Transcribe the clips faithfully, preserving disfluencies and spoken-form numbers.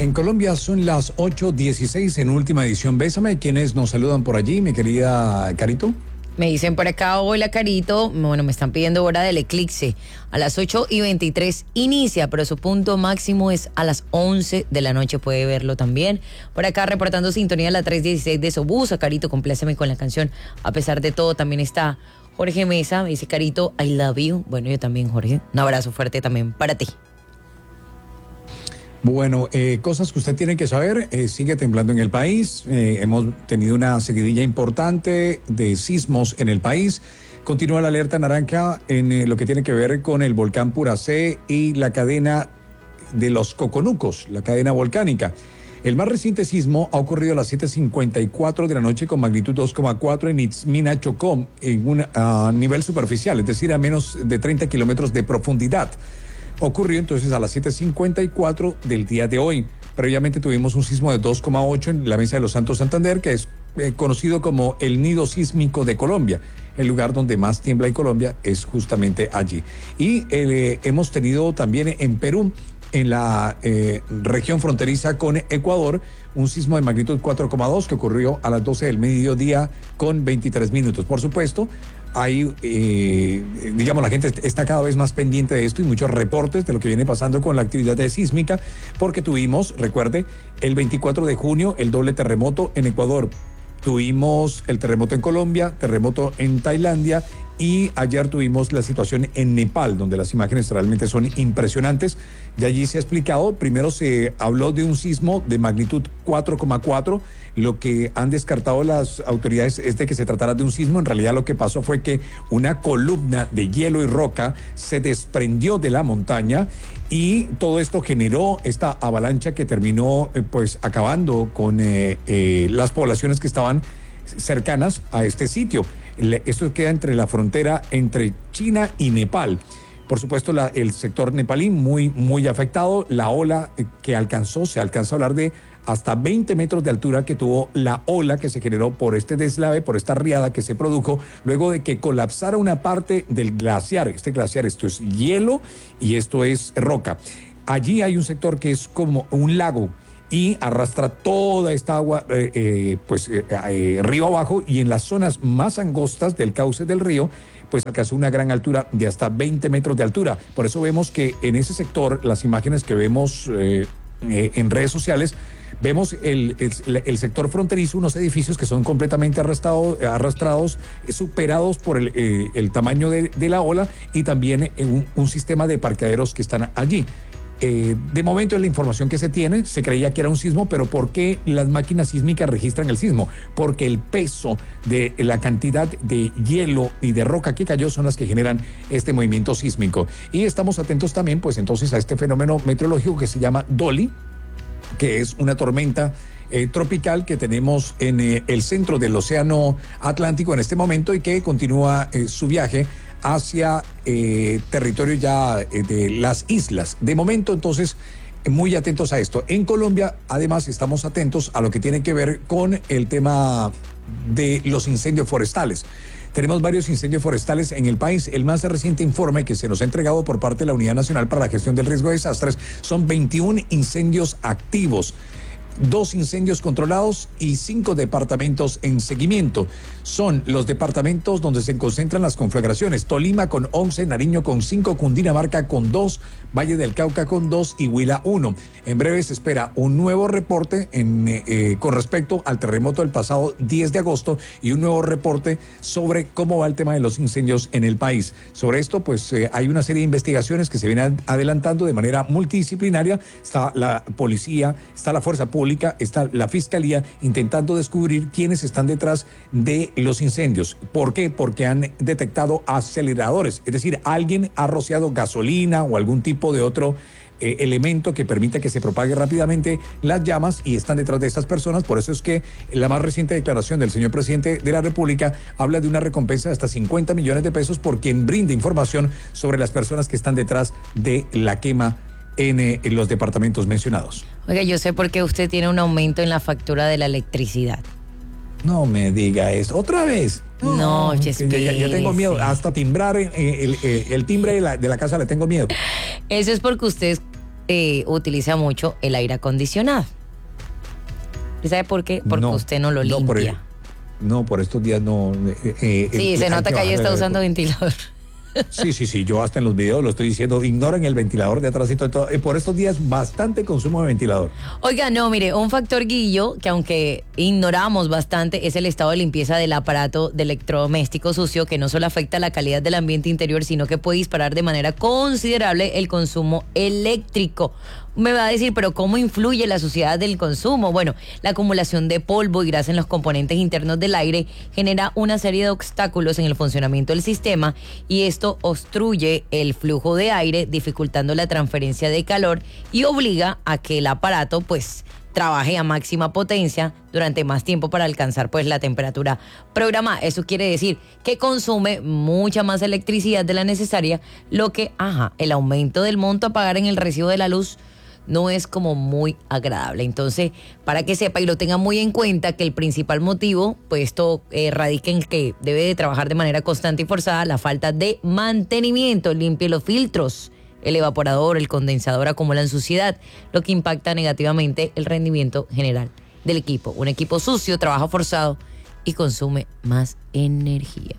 En Colombia son las ocho dieciséis en última edición. Bésame, ¿quiénes nos saludan por allí, mi querida Carito? Me dicen por acá, hola Carito, bueno, me están pidiendo hora del eclipse. A las ocho y veintitrés inicia, pero su punto máximo es a las once de la noche, puede verlo también. Por acá reportando sintonía a la tres dieciséis de Sobusa. Carito, compláceme con la canción. A pesar de todo, también está Jorge Mesa, me dice Carito, I love you. Bueno, yo también, Jorge, un abrazo fuerte también para ti. Bueno, eh, cosas que usted tiene que saber, eh, sigue temblando en el país, eh, hemos tenido una seguidilla importante de sismos en el país, continúa la alerta naranja en eh, lo que tiene que ver con el volcán Puracé y la cadena de los Coconucos, la cadena volcánica. El más reciente sismo ha ocurrido a las siete cincuenta y cuatro de la noche con magnitud dos coma cuatro en Itzmina, Chocó, en un uh, nivel superficial, es decir, a menos de treinta kilómetros de profundidad. Ocurrió entonces a las siete cincuenta y cuatro del día de hoy. Previamente tuvimos un sismo de dos coma ocho en la Mesa de los Santos Santander, que es eh, conocido como el nido sísmico de Colombia. El lugar donde más tiembla en Colombia es justamente allí. Y eh, hemos tenido también en Perú, en la eh, región fronteriza con Ecuador, un sismo de magnitud cuatro coma dos que ocurrió a las doce del mediodía con veintitrés minutos. Por supuesto, hay, eh, digamos, la gente está cada vez más pendiente de esto y muchos reportes de lo que viene pasando con la actividad sísmica, porque tuvimos, recuerde, el veinticuatro de junio el doble terremoto en Ecuador. Tuvimos el terremoto en Colombia, terremoto en Tailandia y ayer tuvimos la situación en Nepal, donde las imágenes realmente son impresionantes. Y allí se ha explicado, primero se habló de un sismo de magnitud cuatro coma cuatro, lo que han descartado las autoridades es de que se tratara de un sismo. En realidad lo que pasó fue que una columna de hielo y roca se desprendió de la montaña y todo esto generó esta avalancha que terminó eh, pues acabando con eh, eh, las poblaciones que estaban cercanas a este sitio. Esto queda entre la frontera entre China y Nepal. Por supuesto, la, el sector nepalí muy, muy afectado. La ola que alcanzó, se alcanzó a hablar de hasta veinte metros de altura que tuvo la ola que se generó por este deslave, por esta riada que se produjo luego de que colapsara una parte del glaciar. Este glaciar, esto es hielo y esto es roca. Allí hay un sector que es como un lago y arrastra toda esta agua eh, eh, pues eh, eh, río abajo, y en las zonas más angostas del cauce del río pues alcanzó una gran altura de hasta veinte metros de altura. Por eso vemos que en ese sector, las imágenes que vemos eh, eh, en redes sociales, vemos el, el, el sector fronterizo, unos edificios que son completamente arrastrado, arrastrados, superados por el, eh, el tamaño de, de la ola, y también un, un sistema de parqueaderos que están allí. Eh, de momento, en la información que se tiene, se creía que era un sismo, pero ¿por qué las máquinas sísmicas registran el sismo? Porque el peso de la cantidad de hielo y de roca que cayó son las que generan este movimiento sísmico. Y estamos atentos también, pues entonces, a este fenómeno meteorológico que se llama Dolly, que es una tormenta eh, tropical que tenemos en eh, el centro del Océano Atlántico en este momento y que continúa eh, su viaje hacia eh, territorio ya eh, de las islas. De momento, entonces, muy atentos a esto. En Colombia, además, estamos atentos a lo que tiene que ver con el tema de los incendios forestales. Tenemos varios incendios forestales en el país. El más reciente informe que se nos ha entregado por parte de la Unidad Nacional para la Gestión del Riesgo de Desastres son veintiún incendios activos, dos incendios controlados y cinco departamentos en seguimiento. Son los departamentos donde se concentran las conflagraciones: Tolima con once, Nariño con cinco, Cundinamarca con dos, Valle del Cauca con dos y Huila uno. En breve se espera un nuevo reporte en, eh, con respecto al terremoto del pasado diez de agosto y un nuevo reporte sobre cómo va el tema de los incendios en el país. Sobre esto, pues eh, hay una serie de investigaciones que se vienen adelantando de manera multidisciplinaria. Está la policía, está la fuerza pública, está la fiscalía intentando descubrir quiénes están detrás de los incendios. ¿Por qué? Porque han detectado aceleradores, es decir, alguien ha rociado gasolina o algún tipo de otro eh, elemento que permita que se propague rápidamente las llamas, y están detrás de estas personas. Por eso es que la más reciente declaración del señor presidente de la República habla de una recompensa de hasta cincuenta millones de pesos por quien brinde información sobre las personas que están detrás de la quema en, eh, en los departamentos mencionados. Oiga, yo sé por qué usted tiene un aumento en la factura de la electricidad. No me diga eso. ¿Otra vez? No, no ya, ya, ya tengo miedo. Hasta timbrar el, el, el, el timbre de la, de la casa le tengo miedo. Eso es porque usted es eh, utiliza mucho el aire acondicionado. ¿Y sabe por qué? Porque No, usted no lo no, por, limpia. no, por estos días no. eh, eh, Sí, eh, se hay nota que ahí bajarle está la- usando ventilador. Sí, sí, sí, yo hasta en los videos lo estoy diciendo, ignoren el ventilador de atrás y todo, todo. Eh, por estos días bastante consumo de ventilador. Oiga, no, mire, un factor guillo que aunque ignoramos bastante es el estado de limpieza del aparato de electrodoméstico sucio que no solo afecta la calidad del ambiente interior, sino que puede disparar de manera considerable el consumo eléctrico. Me va a decir, pero ¿cómo influye la suciedad del consumo? Bueno, la acumulación de polvo y grasa en los componentes internos del aire genera una serie de obstáculos en el funcionamiento del sistema y esto obstruye el flujo de aire, dificultando la transferencia de calor y obliga a que el aparato, pues, trabaje a máxima potencia durante más tiempo para alcanzar pues la temperatura programada. Eso quiere decir que consume mucha más electricidad de la necesaria, lo que, ajá, el aumento del monto a pagar en el recibo de la luz no es como muy agradable. Entonces, para que sepa y lo tenga muy en cuenta que el principal motivo, pues esto eh, radica en que debe de trabajar de manera constante y forzada la falta de mantenimiento. Limpie los filtros, el evaporador, el condensador acumulan suciedad, lo que impacta negativamente el rendimiento general del equipo. Un equipo sucio trabaja forzado y consume más energía.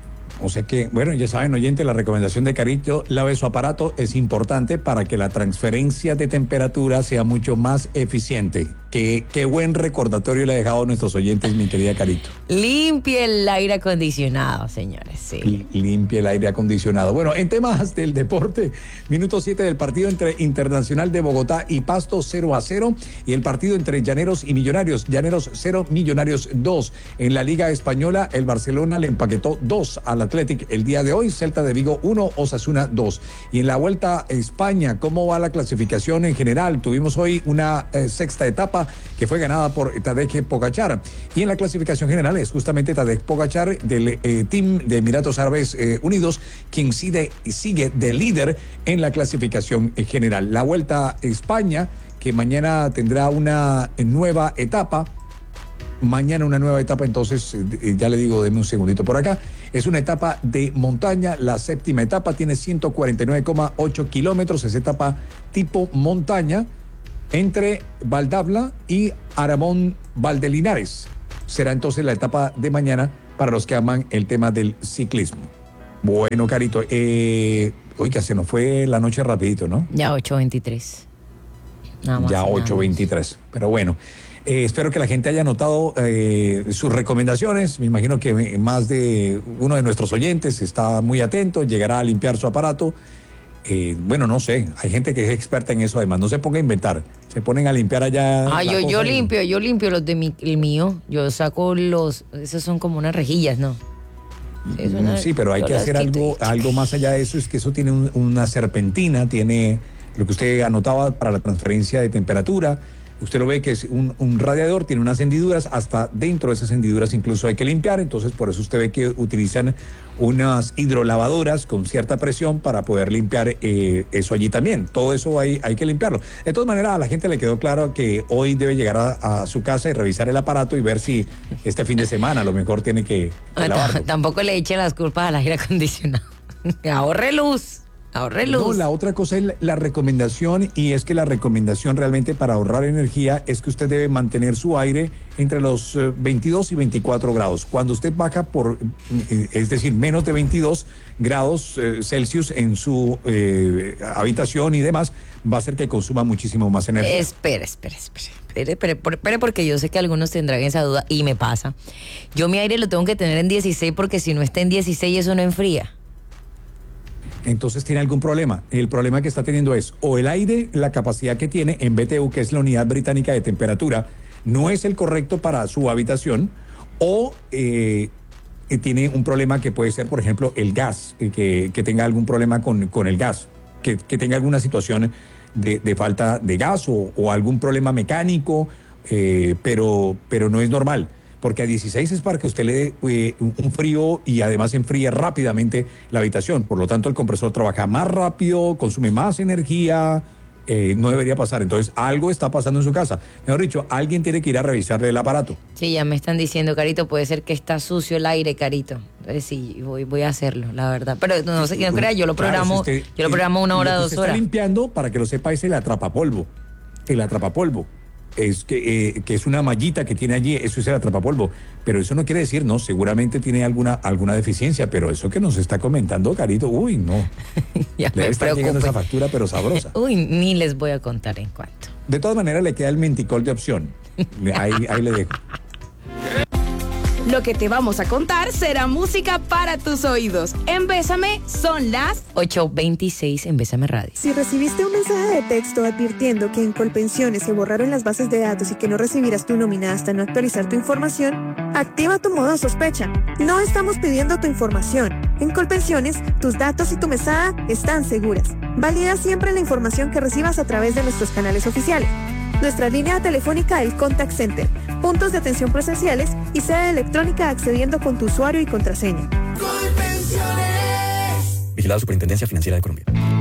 O sea que, bueno, ya saben, oyente, la recomendación de Carito, lave su aparato, es importante para que la transferencia de temperatura sea mucho más eficiente. Qué, qué buen recordatorio le ha dejado a nuestros oyentes, mi querida Carito. Limpie el aire acondicionado, señores, sí. L- Limpie el aire acondicionado. Bueno, en temas del deporte, minuto siete del partido entre Internacional de Bogotá y Pasto cero a cero y el partido entre Llaneros y Millonarios, Llaneros cero, Millonarios dos. En la Liga Española, el Barcelona le empaquetó dos al Athletic el día de hoy, Celta de Vigo uno, Osasuna dos. Y en la Vuelta a España, ¿cómo va la clasificación en general? Tuvimos hoy una eh, sexta etapa que fue ganada por Tadej Pogačar. Y en la clasificación general es justamente Tadej Pogačar del eh, team de Emiratos Árabes eh, Unidos quien sigue, sigue de líder en la clasificación eh, general. La Vuelta a España, que mañana tendrá una nueva etapa. Mañana una nueva etapa, entonces eh, ya le digo, denme un segundito por acá. Es una etapa de montaña, la séptima etapa tiene ciento cuarenta y nueve coma ocho kilómetros, es etapa tipo montaña entre Valdavia y Aramón Valdelinares. Será entonces la etapa de mañana para los que aman el tema del ciclismo. Bueno, Carito, eh, oiga, se nos fue la noche rapidito, ¿no? Ya ocho veintitrés. Nada más. Ya ocho veintitrés, pero bueno. Eh, espero que la gente haya notado eh, sus recomendaciones. Me imagino que más de uno de nuestros oyentes está muy atento, llegará a limpiar su aparato. Eh, bueno, no sé, hay gente que es experta en eso además. No se ponga a inventar, se ponen a limpiar allá. Ah, la yo, cosa yo y- limpio, yo limpio los de mi, el mío. Yo saco los, esos son como unas rejillas, ¿no? Sí, es una- Sí, pero hay yo que las hacer quito algo, y- algo más allá de eso, es que eso tiene un- una serpentina, tiene lo que usted anotaba para la transferencia de temperatura. Usted lo ve que es un, un radiador, tiene unas hendiduras, hasta dentro de esas hendiduras incluso hay que limpiar, entonces por eso usted ve que utilizan unas hidrolavadoras con cierta presión para poder limpiar eh, eso allí también. Todo eso hay, hay que limpiarlo. De todas maneras, a la gente le quedó claro que hoy debe llegar a, a su casa y revisar el aparato y ver si este fin de semana a lo mejor tiene que, que Ah, lavarlo. t- Tampoco le eche las culpas al aire acondicionado. Ahorre luz, ahorre luz. No, la otra cosa es la, la recomendación, y es que la recomendación realmente para ahorrar energía es que usted debe mantener su aire entre los eh, veintidós y veinticuatro grados. Cuando usted baja por, eh, es decir, menos de veintidós grados eh, Celsius en su eh, habitación y demás, va a hacer que consuma muchísimo más energía. Espere, espere, espere, espere, espere, por- espere, porque yo sé que algunos tendrán esa duda y me pasa. Yo mi aire lo tengo que tener en dieciséis porque si no está en dieciséis eso no enfría. Entonces tiene algún problema. El problema que está teniendo es o el aire, la capacidad que tiene en B T U, que es la unidad británica de temperatura, no es el correcto para su habitación, o eh, eh, tiene un problema que puede ser, por ejemplo, el gas, eh, que, que tenga algún problema con, con el gas, que, que tenga alguna situación de, de falta de gas o, o algún problema mecánico, eh, pero, pero no es normal. Porque a dieciséis es para que usted le dé eh, un un frío y además enfríe rápidamente la habitación. Por lo tanto, el compresor trabaja más rápido, consume más energía. Eh, no debería pasar. Entonces, algo está pasando en su casa. Mejor dicho, alguien tiene que ir a revisarle el aparato. Sí, ya me están diciendo, Carito, puede ser que está sucio el aire, Carito. Entonces sí, voy, voy a hacerlo, la verdad. Pero no sé quién no crea, yo lo programo, claro, si usted, yo lo programo una hora, lo que dos usted horas. Está limpiando, para que lo sepa, es el atrapapolvo. El atrapapolvo. Es que, eh, que es una mallita que tiene allí, eso es el atrapapolvo. Pero eso no quiere decir, no, seguramente tiene alguna, alguna deficiencia, pero eso que nos está comentando, Carito, uy, no. Ya Le me está llegando preocupe. esa factura, pero sabrosa. Uy, ni les voy a contar en cuánto. De todas maneras, le queda el menticol de opción. Ahí, ahí le dejo. Lo que te vamos a contar será música para tus oídos. En Bésame son las... ocho veintiséis en Bésame Radio. Si recibiste un mensaje de texto advirtiendo que en Colpensiones se borraron las bases de datos y que no recibirás tu nómina hasta no actualizar tu información, activa tu modo sospecha. No estamos pidiendo tu información. En Colpensiones, tus datos y tu mesada están seguras. Valida siempre la información que recibas a través de nuestros canales oficiales. Nuestra línea telefónica, el Contact Center, puntos de atención presenciales y sede electrónica accediendo con tu usuario y contraseña. Vigilado Superintendencia Financiera de Colombia.